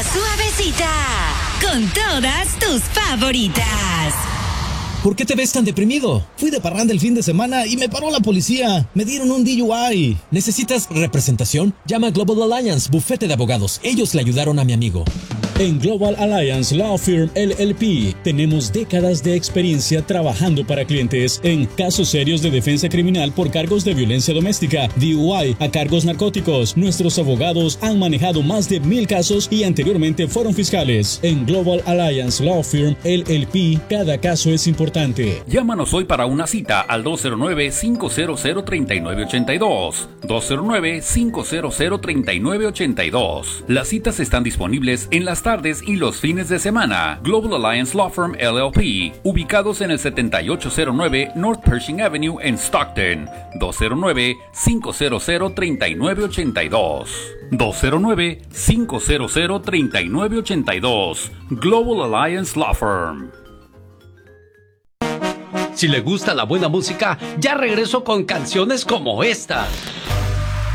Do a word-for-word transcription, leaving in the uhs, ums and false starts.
suavecita, con todas tus favoritas. ¿Por qué te ves tan deprimido? Fui de parranda el fin de semana y me paró la policía. Me dieron un D U I. ¿Necesitas representación? Llama a Global Alliance, bufete de abogados. Ellos le ayudaron a mi amigo. En Global Alliance Law Firm L L P tenemos décadas de experiencia trabajando para clientes en casos serios de defensa criminal por cargos de violencia doméstica, D U I, a cargos narcóticos. Nuestros abogados han manejado más de mil casos y anteriormente fueron fiscales. En Global Alliance Law Firm L L P, cada caso es importante. Llámanos hoy para una cita al dos cero nueve, cinco cero cero, tres nueve ocho dos. dos cero nueve, cinco cero cero, tres nueve ocho dos. Las citas están disponibles en las tardes y los fines de semana. Global Alliance Law Firm L L P, ubicados en el setenta y ocho cero nueve North Pershing Avenue en Stockton. dos cero nueve, cinco cero cero, tres nueve ocho dos. dos cero nueve, cinco cero cero, tres nueve ocho dos. Global Alliance Law Firm. Si le gusta la buena música, ya regreso con canciones como esta.